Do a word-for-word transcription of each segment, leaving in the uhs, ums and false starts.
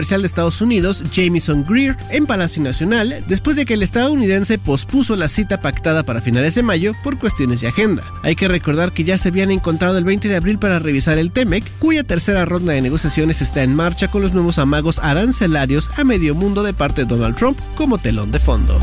de Estados Unidos, Jamieson Greer, en Palacio Nacional, después de que el estadounidense pospuso la cita pactada para finales de mayo por cuestiones de agenda. Hay que recordar que ya se habían encontrado el veinte de abril para revisar el T M E C, cuya tercera ronda de negociaciones está en marcha con los nuevos amagos arancelarios a medio mundo de parte de Donald Trump como telón de fondo.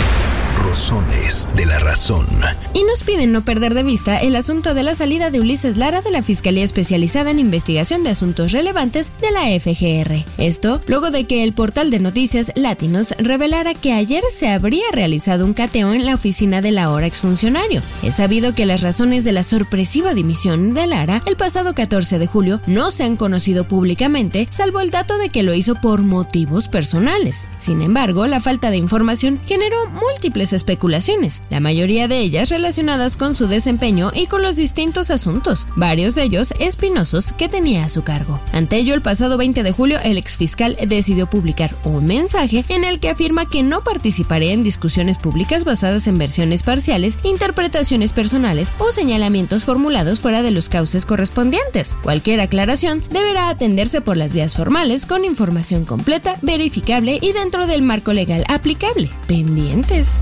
Rosones de la razón. Y nos piden no perder de vista el asunto de la salida de Ulises Lara de la Fiscalía Especializada en Investigación de Asuntos Relevantes de la F G R. Esto luego de que el portal de noticias Latinos revelara que ayer se habría realizado un cateo en la oficina del ahora exfuncionario. Es sabido que las razones de la sorpresiva dimisión de Lara el pasado catorce de julio no se han conocido públicamente, salvo el dato de que lo hizo por motivos personales. Sin embargo, la falta de información generó múltiples especulaciones, la mayoría de ellas relacionadas con su desempeño y con los distintos asuntos, varios de ellos espinosos que tenía a su cargo. Ante ello, el pasado veinte de julio, el exfiscal decidió publicar un mensaje en el que afirma que no participaría en discusiones públicas basadas en versiones parciales, interpretaciones personales o señalamientos formulados fuera de los cauces correspondientes. Cualquier aclaración deberá atenderse por las vías formales con información completa, verificable y dentro del marco legal aplicable. Pendientes.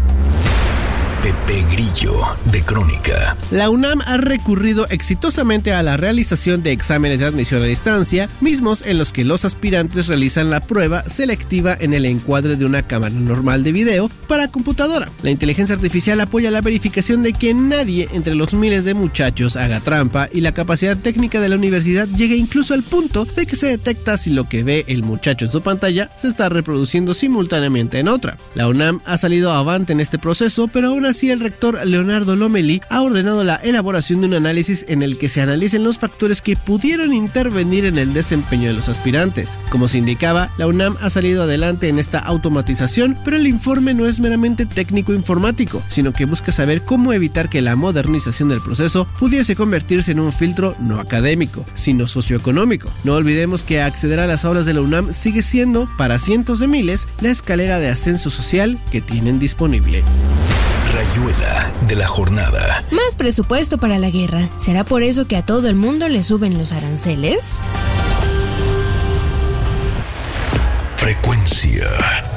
Pepe Grillo, de Crónica. La UNAM ha recurrido exitosamente a la realización de exámenes de admisión a distancia, mismos en los que los aspirantes realizan la prueba selectiva en el encuadre de una cámara normal de video para computadora. La inteligencia artificial apoya la verificación de que nadie entre los miles de muchachos haga trampa, y la capacidad técnica de la universidad llega incluso al punto de que se detecta si lo que ve el muchacho en su pantalla se está reproduciendo simultáneamente en otra. La UNAM ha salido avante en este proceso, pero aún así el rector Leonardo Lomelí ha ordenado la elaboración de un análisis en el que se analicen los factores que pudieron intervenir en el desempeño de los aspirantes. Como se indicaba, la UNAM ha salido adelante en esta automatización, pero el informe no es meramente técnico-informático, sino que busca saber cómo evitar que la modernización del proceso pudiese convertirse en un filtro no académico, sino socioeconómico. No olvidemos que acceder a las aulas de la UNAM sigue siendo, para cientos de miles, la escalera de ascenso social que tienen disponible. Rayuela de la jornada. Más presupuesto para la guerra. ¿Será por eso que a todo el mundo le suben los aranceles? Frecuencia.